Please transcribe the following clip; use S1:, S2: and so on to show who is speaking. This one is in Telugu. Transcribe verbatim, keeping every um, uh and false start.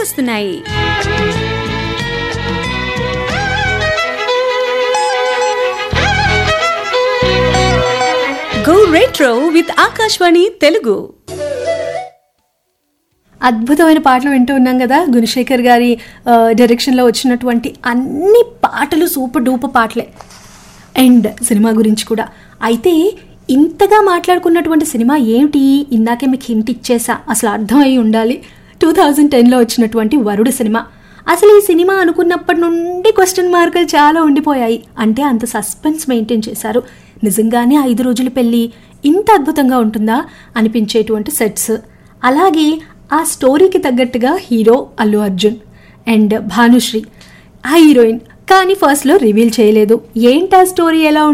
S1: గుర్తుకొస్తున్నాయి. Go retro with Akashvani Telugu.
S2: అద్భుతమైన పాటలు వింటూ ఉన్నాం కదా. గుణశేఖర్ గారి డైరెక్షన్లో వచ్చినటువంటి అన్ని పాటలు సూపర్ డూపర్ పాటలే. అండ్ సినిమా గురించి కూడా అయితే ఇంతగా మాట్లాడుకున్నటువంటి సినిమా ఏమిటి, ఇందాకే మీకు హింట్ ఇచ్చేసా, అసలు అర్థం అయి ఉండాలి. టూ థౌజండ్ టెన్లో వచ్చినటువంటి వరుడు సినిమా. అసలు ఈ సినిమా అనుకున్నప్పటి నుండి క్వశ్చన్ మార్కులు చాలా ఉండిపోయాయి. అంటే అంత సస్పెన్స్ మెయింటైన్ చేశారు. నిజంగానే ఐదు రోజుల పెళ్ళి ఇంత అద్భుతంగా ఉంటుందా అనిపించేటువంటి సెట్స్, అలాగే ఆ స్టోరీకి తగ్గట్టుగా హీరో అల్లు అర్జున్ అండ్ భానుశ్రీ ఆ హీరోయిన్. కానీ ఫస్ట్లో రివీల్ చేయలేదు ఏంటి ఆ స్టోరీ ఎలా